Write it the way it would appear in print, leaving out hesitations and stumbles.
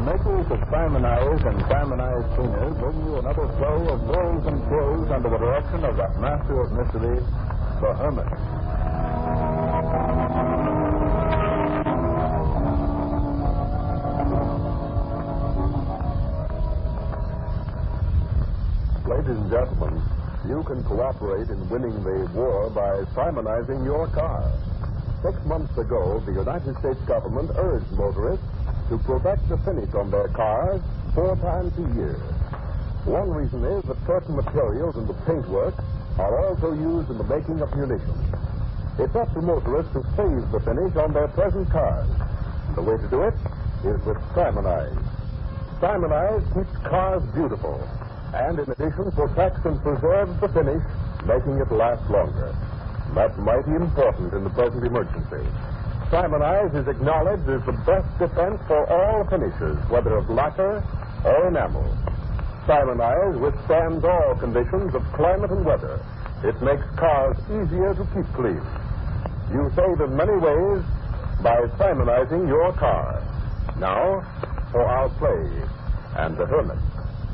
makers of Simonize and Simonize Cleaners bring you another flow of thrills and thrills under the direction of that master of mystery, the Hermit. Ladies and gentlemen, you can cooperate in winning the war by Simonizing your car. 6 months ago, the United States government urged motorists to protect the finish on their cars 4 times a year. One reason is that certain materials in the paintwork are also used in the making of munitions. It's up to motorists to save the finish on their present cars. The way to do it is with Simonize. Simonize keeps cars beautiful, and in addition protects and preserves the finish, making it last longer. That's mighty important in the present emergency. Simonize is acknowledged as the best defense for all finishes, whether of lacquer or enamel. Simonize withstands all conditions of climate and weather. It makes cars easier to keep clean. You save in many ways by Simonizing your car. Now, for our play and the Hermit.